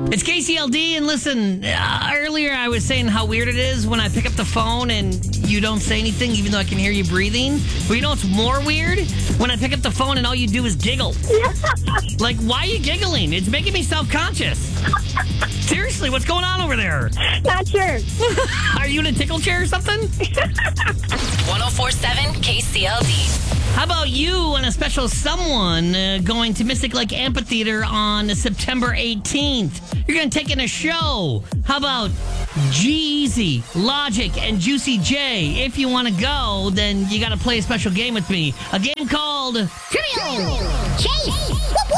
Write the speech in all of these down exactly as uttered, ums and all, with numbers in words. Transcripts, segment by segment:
It's K C L D, and listen, uh, earlier I was saying how weird it is when I pick up the phone and you don't say anything, even though I can hear you breathing. But you know what's more weird? When I pick up the phone and all you do is giggle. Like, why are you giggling? It's making me self-conscious. Seriously, what's going on over there? Not sure. Are you in a tickle chair or something? one oh four point seven K C L D. How about you and a special someone uh, going to Mystic Lake Amphitheater on September eighteenth? You're going to take in a show. How about G-Eazy, Logic, and Juicy J? If you want to go, then you got to play a special game with me. A game called Trivial Chase.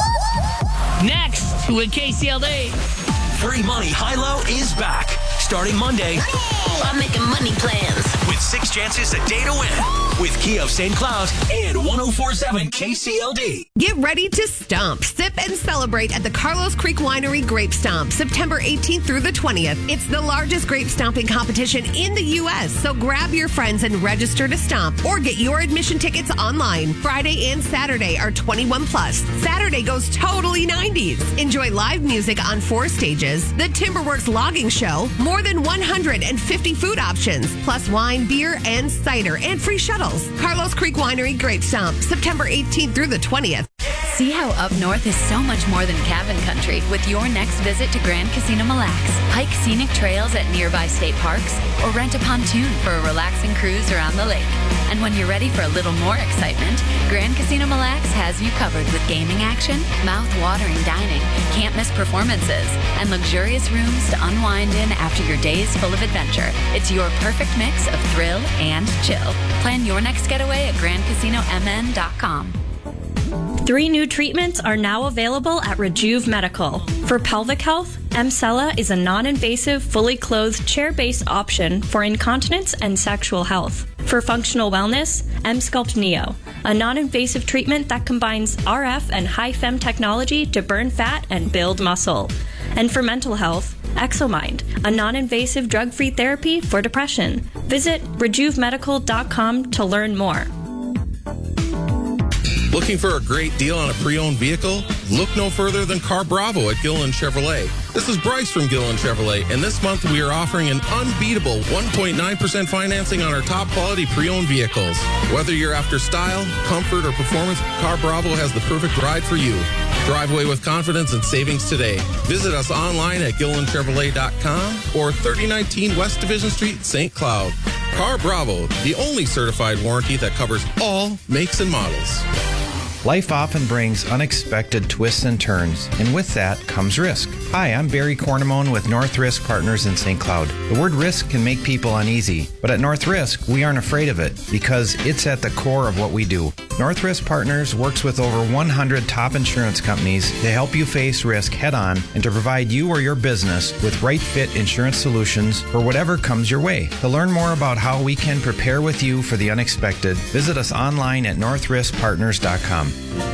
Next with K C L D. Free Money High-Low is back. Starting Monday. I'm making money plans. With six chances a day to win. With Key of Saint Cloud and one oh four point seven K C L D. Get ready to stomp, sip, and celebrate at the Carlos Creek Winery Grape Stomp, September eighteenth through the twentieth. It's the largest grape stomping competition in the U S, so grab your friends and register to stomp or get your admission tickets online. Friday and Saturday are twenty-one plus. Saturday goes totally nineties. Enjoy live music on four stages, the Timberworks logging show, more than one hundred fifty food options, plus wine, beer, and cider, and free shuttles. Carlos Creek Winery Grape Stomp, September eighteenth through the twentieth. See how up north is so much more than cabin country with your next visit to Grand Casino Mille Lacs. Hike scenic trails at nearby state parks or rent a pontoon for a relaxing cruise around the lake. And when you're ready for a little more excitement, Grand Casino Mille Lacs has you covered with gaming action, mouth-watering dining, can't-miss performances, and luxurious rooms to unwind in after your days full of adventure. It's your perfect mix of thrill and chill. Plan your next getaway at grand casino m n dot com. Three new treatments are now available at Rejuve Medical. For pelvic health, Emsella is a non-invasive, fully clothed, chair-based option for incontinence and sexual health. For functional wellness, Emsculpt Neo, a non-invasive treatment that combines R F and high-fem technology to burn fat and build muscle. And for mental health, Exomind, a non-invasive drug-free therapy for depression. Visit rejuve medical dot com to learn more. Looking for a great deal on a pre-owned vehicle? Look no further than Car Bravo at Gilliland Chevrolet. This is Bryce from Gilliland Chevrolet, and this month we are offering an unbeatable one point nine percent financing on our top quality pre-owned vehicles. Whether you're after style, comfort, or performance, Car Bravo has the perfect ride for you. Drive away with confidence and savings today. Visit us online at gilliland chevrolet dot com or thirty nineteen West Division Street, Saint Cloud. Car Bravo, the only certified warranty that covers all makes and models. Life often brings unexpected twists and turns, and with that comes risk. Hi, I'm Barry Cornamone with North Risk Partners in Saint Cloud. The word risk can make people uneasy, but at North Risk, we aren't afraid of it because it's at the core of what we do. North Risk Partners works with over one hundred top insurance companies to help you face risk head-on and to provide you or your business with right-fit insurance solutions for whatever comes your way. To learn more about how we can prepare with you for the unexpected, visit us online at north risk partners dot com.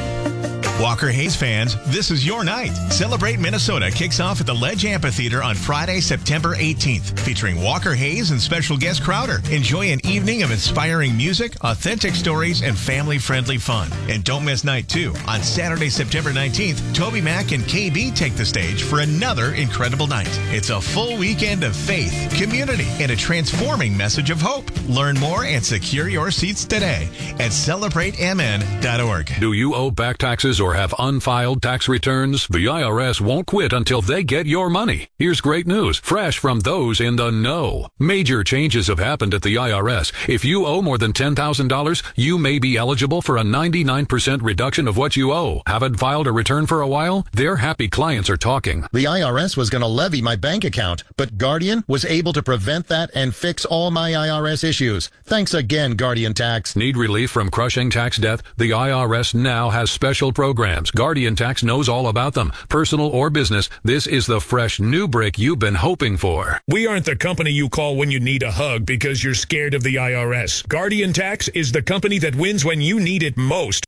Walker Hayes fans, this is your night. Celebrate Minnesota kicks off at the Ledge Amphitheater on Friday, September eighteenth, featuring Walker Hayes and special guest Crowder. Enjoy an evening of inspiring music, authentic stories, and family-friendly fun. And don't miss night two. On Saturday, September nineteenth, Toby Mac and K B take the stage for another incredible night. It's a full weekend of faith, community, and a transforming message of hope. Learn more and secure your seats today at celebrate m n dot org. Do you owe back taxes or have unfiled tax returns? The I R S won't quit until they get your money. Here's great news, fresh from those in the know. Major changes have happened at the I R S. If you owe more than ten thousand dollars, you may be eligible for a ninety-nine percent reduction of what you owe. Haven't filed a return for a while? Their happy clients are talking. The I R S was going to levy my bank account, but Guardian was able to prevent that and fix all my I R S issues. Thanks again, Guardian Tax. Need relief from crushing tax debt? The I R S now has special programs. Guardian Tax knows all about them. Personal or business, this is the fresh new break you've been hoping for. We aren't the company you call when you need a hug because you're scared of the I R S. Guardian Tax is the company that wins when you need it most.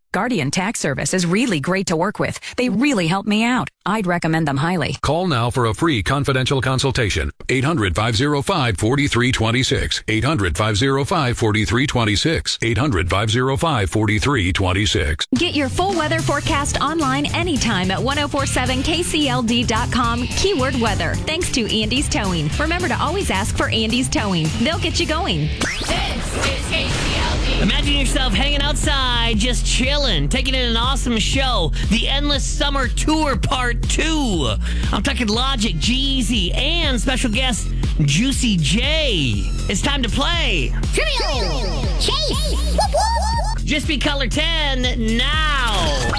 Guardian Tax Service is really great to work with. They really help me out. I'd recommend them highly. Call now for a free confidential consultation. eight hundred, five oh five, four three two six. eight hundred, five oh five, four three two six. eight hundred, five oh five, four three two six. Get your full weather forecast online anytime at ten forty-seven K C L D dot com, keyword weather. Thanks to Andy's Towing. Remember to always ask for Andy's Towing. They'll get you going. This is K C L D. Imagine yourself hanging outside, just chilling, taking in an awesome show. The Endless Summer Tour Part two. I'm talking Logic, G-Eazy, and special guest Juicy J. It's time to play Trivial Chase. Just Be Color ten now.